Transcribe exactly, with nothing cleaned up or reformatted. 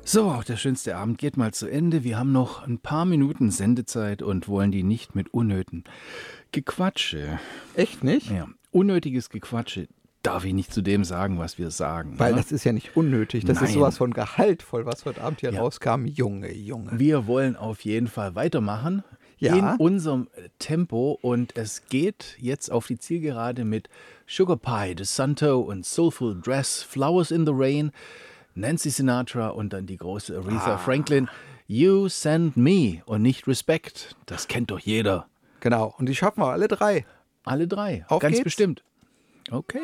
So, auch der schönste Abend geht mal zu Ende. Wir haben noch ein paar Minuten Sendezeit und wollen die nicht mit unnötigen Gequatsche. Echt nicht? Ja, unnötiges Gequatsche darf ich nicht zu dem sagen, was wir sagen. Weil ne? das ist ja nicht unnötig. Das Nein. ist sowas von gehaltvoll, was heute Abend hier Ja. rauskam. Junge, Junge. Wir wollen auf jeden Fall weitermachen Ja. in unserem Tempo und es geht jetzt auf die Zielgerade mit Sugar Pie, DeSanto und Soulful Dress, Flowers in the Rain, Nancy Sinatra und dann die große Aretha Ah. Franklin. You Send Me und nicht Respect. Das kennt doch jeder. Genau. Und die schaffen wir alle drei. Alle drei. Auf Ganz geht's. bestimmt. Okay.